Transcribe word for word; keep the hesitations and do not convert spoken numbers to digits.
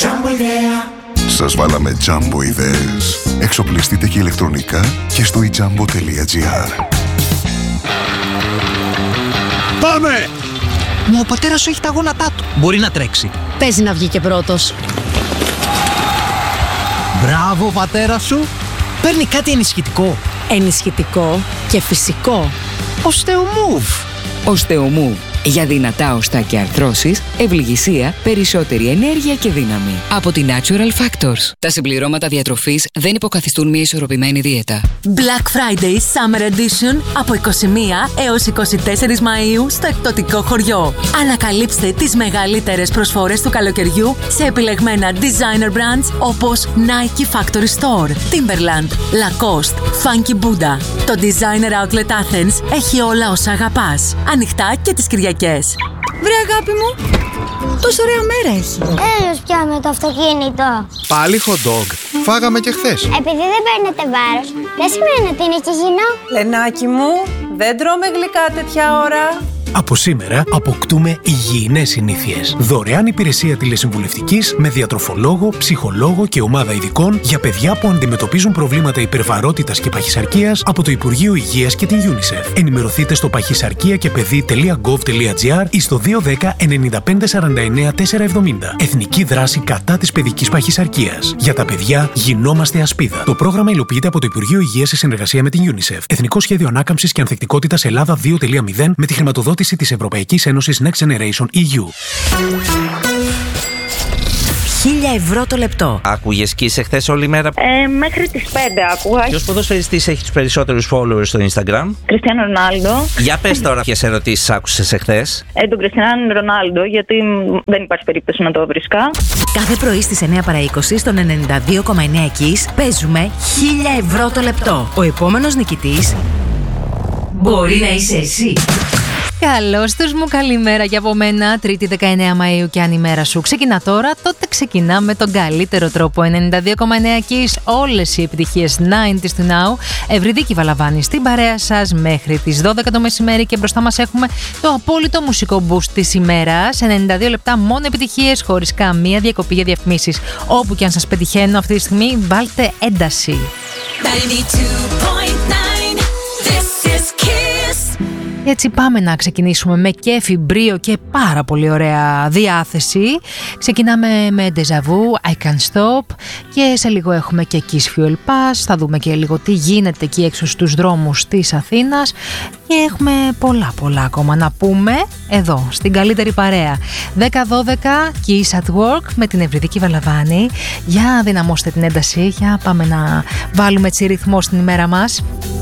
Jumbo idea. Σας βάλαμε Jumbo ιδέες. Εξοπλιστείτε και ηλεκτρονικά και στο e jumbo τελεία gr. Πάμε! Μα ο πατέρας σου έχει τα γόνατά του. Μπορεί να τρέξει. Παίζει να βγει και πρώτος. Μπράβο, πατέρα σου. Παίρνει κάτι ενισχυτικό. Ενισχυτικό και φυσικό. Osteomove. Osteomove. Για δυνατά οστά και αρθρώσεις, ευληγησία, περισσότερη ενέργεια και δύναμη. Από τη Natural Factors. Τα συμπληρώματα διατροφής δεν υποκαθιστούν μια ισορροπημένη δίαιτα. Black Friday Summer Edition από είκοσι μία έως είκοσι τέσσερις Μαΐου στο εκπτωτικό χωριό. Ανακαλύψτε τις μεγαλύτερες προσφορές του καλοκαιριού σε επιλεγμένα designer brands όπως Nike Factory Store, Timberland, Lacoste, Funky Buddha. Το Designer Outlet Athens έχει όλα όσα αγαπάς. Ανοιχτά και τις Κυριακές. Βρε αγάπη μου, τόσο ωραία μέρα έχει. Έλος πια με το αυτοκίνητο. Πάλι hot dog. Φάγαμε και χθες. Επειδή δεν παίρνετε βάρος, δεν σημαίνει ότι είναι υγιεινό. Λενάκι μου, δεν τρώμε γλυκά τέτοια ώρα. Από σήμερα αποκτούμε υγιεινές συνήθειες. Δωρεάν υπηρεσία τηλεσυμβουλευτικής με διατροφολόγο, ψυχολόγο και ομάδα ειδικών για παιδιά που αντιμετωπίζουν προβλήματα υπερβαρότητας και παχυσαρκίας από το Υπουργείο Υγείας και την UNICEF. Ενημερωθείτε στο παχυσαρκία και παιδί τελεία γκοβ τελεία τζι αρ ή στο δύο ένα μηδέν εννιά πέντε σαράντα εννιά τετρακόσια εβδομήντα. Εθνική δράση κατά της παιδικής παχυσαρκίας. Για τα παιδιά γινόμαστε ασπίδα. Το πρόγραμμα υλοποιείται από το Υπουργείο Υγείας σε συνεργασία με την UNICEF. Εθνικό Σχέδιο Ανάκαμψης και Ανθεκτικότητας Ελλάδα δύο κόμμα μηδέν με τη χρηματοδότηση της Ευρωπαϊκής Ένωσης Next Generation ι γιου. Χίλια ευρώ το λεπτό. Άκουγες και είσαι χθες όλη μέρα? Ε, μέχρι τις πέντε άκουγα. Ποιος ποδοσφαιριστής έχει τους περισσότερους followers στο Instagram? Κριστιάνο Ρονάλντο. Για πες τώρα ποιες ερωτήσεις άκουσες εχθές. Ε, τον Κριστιάνο Ρονάλντο, γιατί δεν υπάρχει περίπτωση να το βρίσκα. Κάθε πρωί στις εννιά παρά είκοσι στον ενενήντα δύο κόμμα εννιά Kiss παίζουμε χίλια ευρώ το λεπτό. Ο επόμενος νικητής μπορεί να είσαι εσύ. Καλώς τους μου, καλημέρα και από μένα. Τρίτη δεκαεννέα Μαΐου και αν η μέρα σου ξεκινά τώρα, τότε ξεκινά με τον καλύτερο τρόπο. ενενήντα δύο κόμμα εννέα Kiss, όλες οι επιτυχίες ενενήντα του Now. Ευρυδίκη Βαλαβάνη στην παρέα σας μέχρι τις δώδεκα το μεσημέρι και μπροστά μας έχουμε το απόλυτο μουσικό boost της ημέρας. ενενήντα δύο λεπτά μόνο επιτυχίες, χωρίς καμία διακοπή για διαφημίσεις. Όπου και αν σας πετυχαίνω αυτή τη στιγμή, βάλτε ένταση. Έτσι πάμε να ξεκινήσουμε με κέφι, μπρίο και πάρα πολύ ωραία διάθεση. Ξεκινάμε με Deja Vu, I Can't Stop και σε λίγο έχουμε και Kiss Fuel Pass. Θα δούμε και λίγο τι γίνεται εκεί έξω στους δρόμους της Αθήνας και έχουμε πολλά πολλά ακόμα να πούμε εδώ στην καλύτερη παρέα. δέκα δώδεκα Kiss at Work με την Ευρυδίκη Βαλαβάνη. Για δυναμώστε την ένταση, για πάμε να βάλουμε έτσι ρυθμό στην ημέρα μας.